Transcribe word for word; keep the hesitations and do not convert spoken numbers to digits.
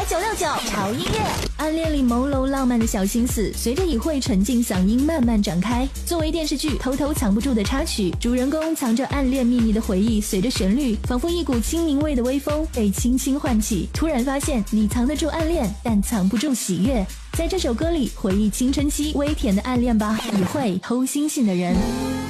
九六九潮音乐，暗恋里朦胧浪漫的小心思，随着以会沉静嗓音慢慢展开。作为电视剧偷偷藏不住的插曲，主人公藏着暗恋秘密的回忆，随着旋律，仿佛一股清明味的微风被轻轻唤起。突然发现，你藏得住暗恋，但藏不住喜悦。在这首歌里，回忆青春期微甜的暗恋吧，以会偷星星的人。